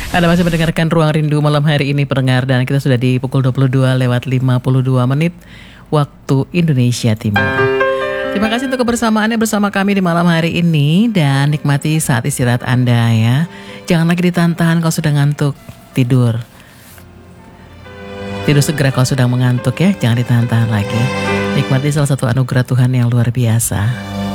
Anda masih mendengarkan Ruang Rindu malam hari ini pendengar, dan kita sudah di pukul 22:52 waktu Indonesia Timur. Terima kasih untuk kebersamaannya bersama kami di malam hari ini, dan nikmati saat istirahat Anda ya. Jangan lagi ditahan kalau sudah ngantuk, tidur. Tidur segera kalau sudah mengantuk ya, jangan ditahan-tahan lagi. Nikmati salah satu anugerah Tuhan yang luar biasa.